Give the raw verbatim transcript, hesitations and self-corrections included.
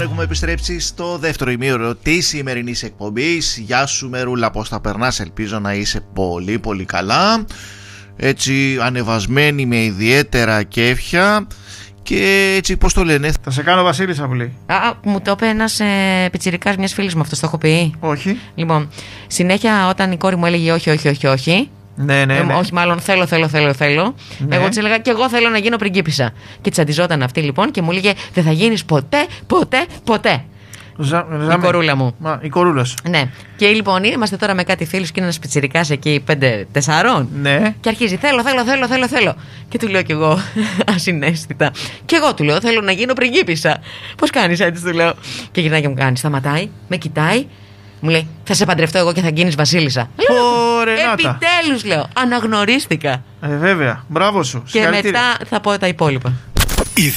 έχουμε επιστρέψει στο δεύτερο ημίωρο της σημερινής εκπομπής. Γεια σου Μερούλα, πώς θα περνάς? Ελπίζω να είσαι πολύ πολύ καλά. Έτσι ανεβασμένη με ιδιαίτερα κέφια. Και έτσι πώς το λένε? Θα σε κάνω Βασίλισσα που λέει. Α, μου το είπε ένας ε, πιτσιρικάς μιας φίλης μου, αυτό το έχω πει. Όχι. Λοιπόν, συνέχεια όταν η κόρη μου έλεγε όχι, όχι, όχι, όχι. Ναι, ναι, ναι. Ε, όχι, μάλλον θέλω, θέλω, θέλω, θέλω. Ναι. Εγώ της έλεγα και εγώ θέλω να γίνω πριγκίπισσα. Και της αντιζόταν αυτή λοιπόν και μου έλεγε δεν θα γίνεις ποτέ, ποτέ, ποτέ. Ζα, ζα, η κορούλα μου. Μα, η κορούλα σου. Ναι. Και λοιπόν είμαστε τώρα με κάτι φίλους και είναι ένας πιτσιρικάς εκεί πέντε τεσσάρων. Ναι. Και αρχίζει θέλω, θέλω, θέλω, θέλω, θέλω. Και του λέω κι εγώ ασυναίσθητα. Και εγώ του λέω θέλω να γίνω πριγκίπισσα. Πώς κάνεις έτσι, του λέω. Και γυρνάει και μου κάνει. Σταματάει, με κοιτάει. Μου λέει θα σε παντρευτώ εγώ και θα γίνεις βασίλισσα. Ωραία. Επιτέλους λέω. Αναγνωρίστηκα. Ε, βέβαια. Μπράβο σου. Και μετά θα πω τα υπόλοιπα.